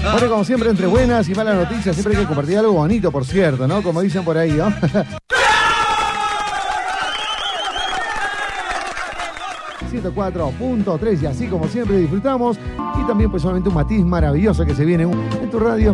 Bueno, como siempre, entre buenas y malas noticias, siempre hay que compartir algo bonito, por cierto, ¿no? Como dicen por ahí, ¿no? 104.3 y así como siempre disfrutamos. Y también pues solamente un matiz maravilloso que se viene en tu radio.